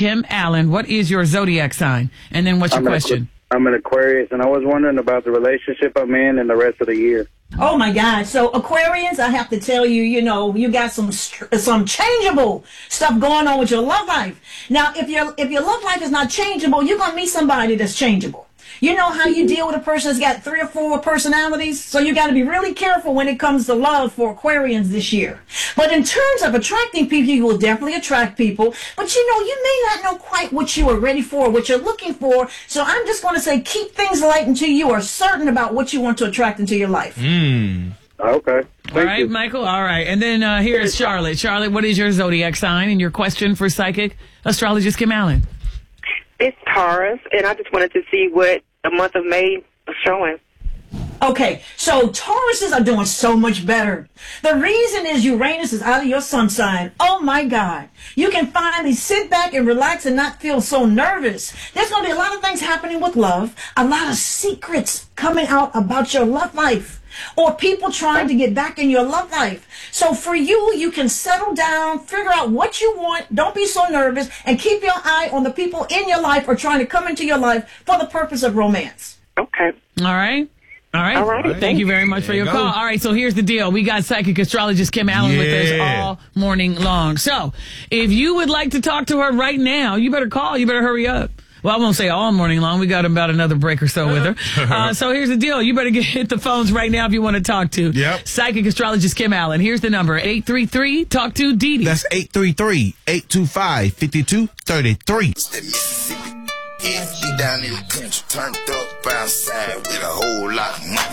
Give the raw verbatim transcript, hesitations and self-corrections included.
Kim Allen. What is your zodiac sign? And then what's your I'm question? An, I'm an Aquarius, and I was wondering about the relationship I'm in and the rest of the year. Oh my God! So Aquarians, I have to tell you, you know, you got some some changeable stuff going on with your love life. Now, if your if your love life is not changeable, you're gonna meet somebody that's changeable. You know how you deal with a person that's got three or four personalities? So you got to be really careful when it comes to love for Aquarians this year. But in terms of attracting people, you will definitely attract people. But you know, you may not know quite what you are ready for, what you're looking for. So I'm just going to say keep things light until you are certain about what you want to attract into your life. Mm. Okay. Thank All right, you. Michael. All right. And then uh, here is Charlotte. Charlotte, what is your zodiac sign and your question for psychic astrologist Kim Allen? It's Taurus, and I just wanted to see what the month of May was showing. Okay, so Tauruses are doing so much better. The reason is Uranus is out of your sun sign. Oh my God. You can finally sit back and relax and not feel so nervous. There's going to be a lot of things happening with love, a lot of secrets coming out about your love life, or people trying to get back in your love life. So for you, you can settle down, figure out what you want, don't be so nervous, and keep your eye on the people in your life or trying to come into your life for the purpose of romance. Okay. All right. All right. All right. Thank you very much There for your you call. go. All right. So here's the deal. We got psychic astrologist Kim Allen with us Yeah. all morning long. So if you would like to talk to her right now, you better call. You better hurry up. Well, I won't say all morning long. We got about another break or so with her. Uh, so here's the deal. You better get hit the phones right now if you want to talk to Yep. psychic astrologist Kim Allen. Here's the number, eight three three, talk to Dee Dee. That's eight three three, eight two five, five two three three. That Mississippi, yeah, be down in the country, turned up outside with a whole lot of money.